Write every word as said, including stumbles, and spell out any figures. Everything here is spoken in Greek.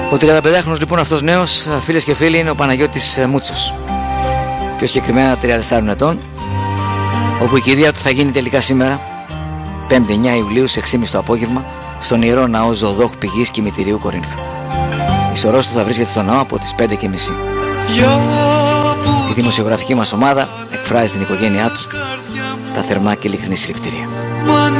Ο τριανταπεντάχρονος λοιπόν αυτός νέος, φίλες και φίλοι, είναι ο Παναγιώτης Μούτσος. Πιο συγκεκριμένα τριάντα τεσσάρων ετών, όπου η κηδεία του θα γίνει τελικά σήμερα, πέμπτη εννέα Ιουλίου, σε έξι και μισή το απόγευμα, στον Ιερό Ναό Ζωοδόχου Πηγής Κημητηρίου Κορίνθου. Η σωρός του θα βρίσκεται στο ναό από τις πέντε και μισή. Η δημοσιογραφική μας ομάδα εκφράζει την οικογένειά του τα θερμά και ειλικρινή συλληπιτήρια.